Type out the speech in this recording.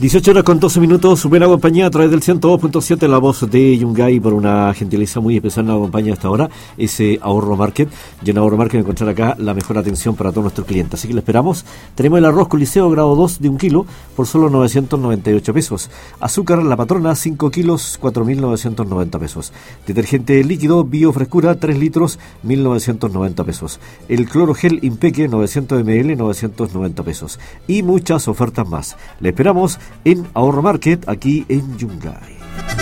18 horas con 12 minutos, buena compañía a través del 102.7, la voz de Yungay, por una gentileza muy especial nos acompaña hasta ahora, ese Ahorro Market. Y en Ahorro Market encontrar acá la mejor atención para todos nuestros clientes. Así que le esperamos. Tenemos el arroz Coliseo grado 2 de 1 kilo por solo 998 pesos. Azúcar La Patrona 5 kilos, 4.990 pesos. Detergente líquido Bio Frescura 3 litros, 1.990 pesos. El clorogel Impeque 900 ml, 990 pesos. Y muchas ofertas más. Le esperamos en Ahorro Market, aquí en Yungay.